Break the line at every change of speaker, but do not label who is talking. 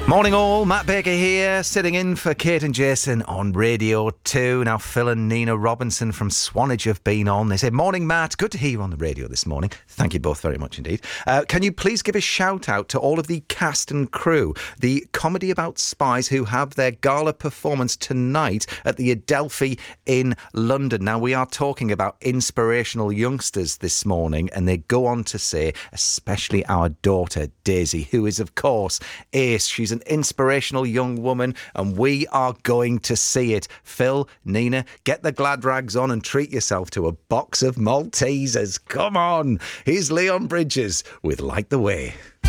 Morning all, Matt Baker here, sitting in for Kate and Jason on Radio 2. Now Phil and Nina Robinson from Swanage have been on. They say, morning Matt, good to hear you on the radio this morning. Thank you both very much indeed. Can you please give a shout out to all of the cast and crew, the comedy about spies who have their gala performance tonight at the Adelphi in London. Now we are talking about inspirational youngsters this morning, and they go on to say, especially our daughter Daisy, who is of course ace. She's an inspirational young woman, and we are going to see it. Phil, Nina, get the glad rags on and treat yourself to a box of Maltesers. Come on. Here's Leon Bridges with Light the Way.